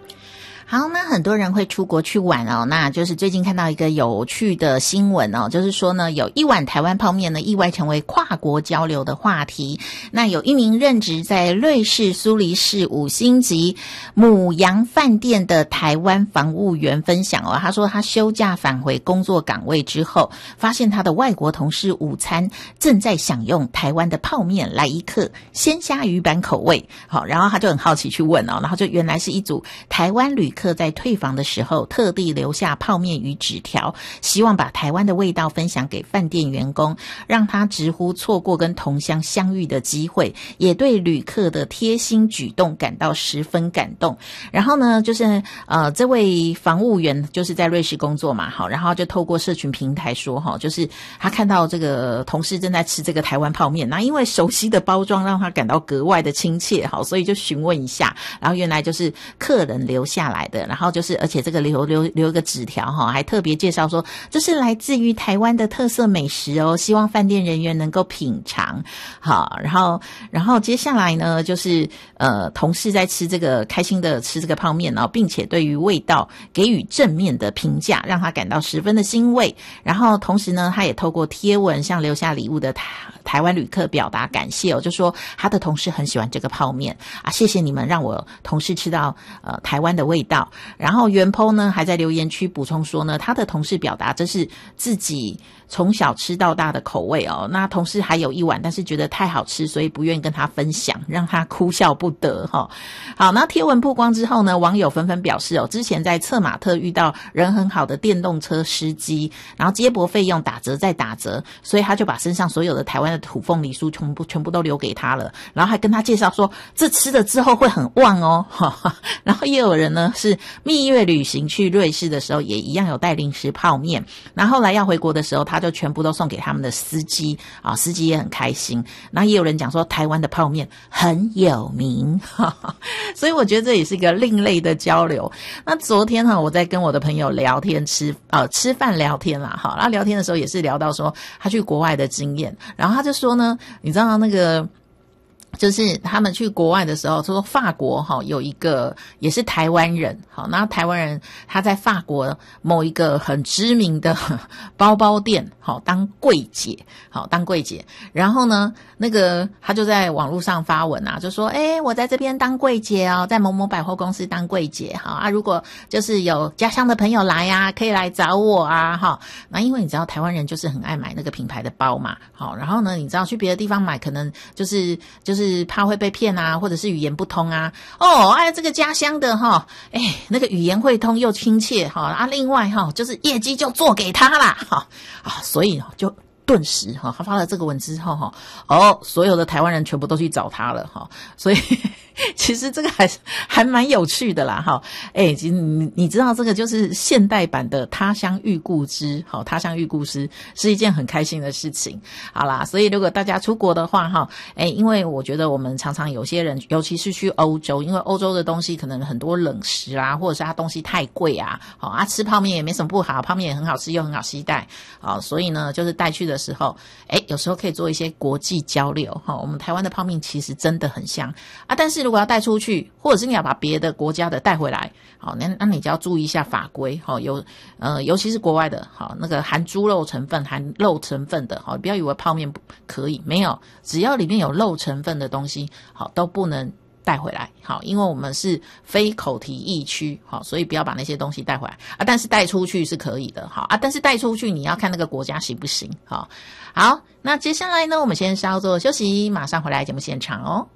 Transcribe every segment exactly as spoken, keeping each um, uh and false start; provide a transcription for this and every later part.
好，那很多人会出国去玩哦，那就是最近看到一个有趣的新闻哦，就是说呢，有一碗台湾泡面呢意外成为跨国交流的话题。那有一名任职在瑞士苏黎世五星级母洋饭店的台湾防务员分享哦，他说他休假返回工作岗位之后，发现他的外国同事午餐正在享用台湾的泡面，来一客鲜虾鱼板口味。好，然后他就很好奇去问哦，然后就原来是一组台湾旅客在退房的时候特地留下泡面与纸条，希望把台湾的味道分享给饭店员工，让他直呼错过跟同乡相遇的机会，也对旅客的贴心举动感到十分感动。然后呢，就是呃，这位防务员就是在瑞士工作嘛，好，然后就透过社群平台说哈，就是他看到这个同事正在吃这个台湾泡面，那因为熟悉的包装让他感到格外的亲切，好，所以就询问一下，然后原来就是客人留下来的，然后就是而且这个留留留一个纸条哈，还特别介绍说这是来自于台湾的特色美食哦，希望饭店人员能够品尝。好，然后然后接下来呢，就是呃同事在吃这个开心的吃这个泡面哦，并且对于味道给予正面的评价，让他感到十分的欣慰。然后同时呢，他也透过贴文向留下礼物的台台湾旅客表达感谢哦，就说他的同事很喜欢这个泡面啊，谢谢你们让我同事吃到呃台湾的味道。然后袁 po 呢还在留言区补充说呢，他的同事表达这是自己从小吃到大的口味哦，那同事还有一碗，但是觉得太好吃，所以不愿意跟他分享，让他哭笑不得哈、哦。好，那贴文曝光之后呢，网友纷纷表示哦，之前在策马特遇到人很好的电动车司机，然后接驳费用打折再打折，所以他就把身上所有的台湾的土凤梨酥全部全部都留给他了，然后还跟他介绍说这吃了之后会很旺哦。然后也有人呢是蜜月旅行去瑞士的时候也一样有带零食泡面，然后后来要回国的时候他就全部都送给他们的司机啊，司机也很开心。然后也有人讲说台湾的泡面很有名，所以我觉得这也是一个另类的交流。那昨天哈，我在跟我的朋友聊天吃呃吃饭聊天啦，哈，那聊天的时候也是聊到说他去国外的经验，然后他就说呢，你知道那个。就是他们去国外的时候，说法国哈有一个也是台湾人，好，那台湾人他在法国某一个很知名的包包店，好当柜姐，好当柜姐，然后呢，那个他就在网络上发文啊，就说，哎，我在这边当柜姐哦，在某某百货公司当柜姐，好啊，如果就是有家乡的朋友来啊，可以来找我啊，哈，那因为你知道台湾人就是很爱买那个品牌的包嘛，好，然后呢，你知道去别的地方买，可能就是就是。是怕会被骗啊，或者是语言不通啊。哦，哎，这个家乡的哈，哎，那个语言会通又亲切哈啊，另外哈，就是业绩就做给他啦哈啊，所以就顿时哈，他发了这个文之后哈，哦，所有的台湾人全部都去找他了哈，所以。其实这个还还蛮有趣的啦，哈，哎，其实你你知道这个就是现代版的他乡遇故知，好，他乡遇故知是一件很开心的事情，好啦，所以如果大家出国的话，哈，哎，因为我觉得我们常常有些人，尤其是去欧洲，因为欧洲的东西可能很多冷食啊，或者是它东西太贵啊，好啊，吃泡面也没什么不好，泡面也很好吃又很好携带，好，所以呢，就是带去的时候，哎，有时候可以做一些国际交流，哈，我们台湾的泡面其实真的很香啊，但是。如果要带出去，或者是你要把别的国家的带回来，好，那那你就要注意一下法规，好，有呃，尤其是国外的，好，那个含猪肉成分、含肉成分的，好，不要以为泡面不可以，没有，只要里面有肉成分的东西，好，都不能带回来，好，因为我们是非口蹄疫区，好，所以不要把那些东西带回来啊。但是带出去是可以的，好啊，但是带出去你要看那个国家行不行，好，好，那接下来呢，我们先稍作休息，马上回来节目现场哦。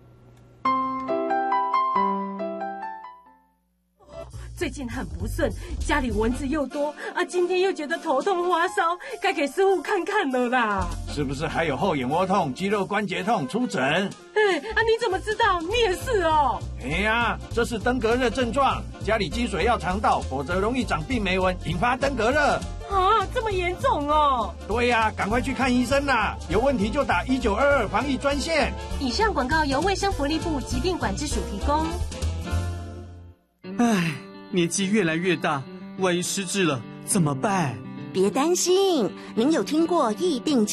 最近很不顺，家里蚊子又多啊，今天又觉得头痛发烧，该给师傅看看了啦。 是不是还有后眼窝痛、肌肉关节痛？出诊。 哎啊，你怎么知道？你也是哦。 哎呀，这是登革热症状，家里积水要肠道，否则容易长病媒蚊，引发登革热。 啊，这么严重哦。 对呀，赶快去看医生啦，有问题就打一九二二防疫专线。 以上广告由卫生福利部疾病管制署提供。 唉，年纪越来越大，万一失智了怎么办？ 别担心，您有听过疫病